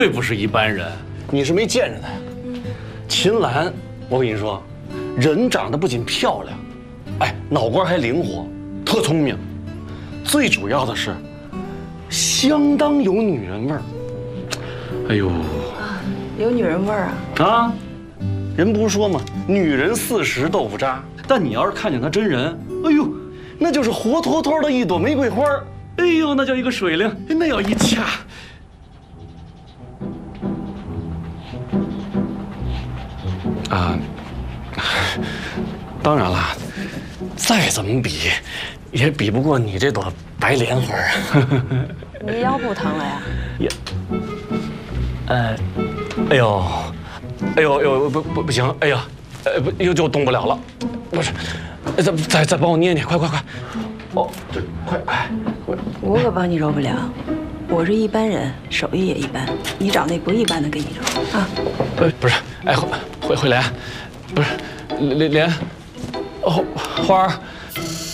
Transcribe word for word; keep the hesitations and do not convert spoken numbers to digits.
对不是一般人，你是没见着他呀。秦岚，我跟你说，人长得不仅漂亮，哎，脑瓜还灵活，特聪明，最主要的是，相当有女人味儿。哎呦， 啊，有女人味儿啊！ 啊，人不是说吗？女人四十豆腐渣，但你要是看见她真人，哎呦，那就是活脱脱的一朵玫瑰花。哎呦，那叫一个水灵，那要一掐。 啊，当然了，再怎么比，也比不过你这朵白莲花啊！ 你腰部疼了呀？ 也，呃，哎呦，哎呦哎呦，不不不行，哎呀，呃不又就动不了了，不是，再再再帮我捏捏，快快快！哦，这快哎，我我可帮你揉不了，我是一般人，手艺也一般，你找那不一般的给你揉啊。 不不是，哎慧慧慧莲，不是莲莲，哦花儿。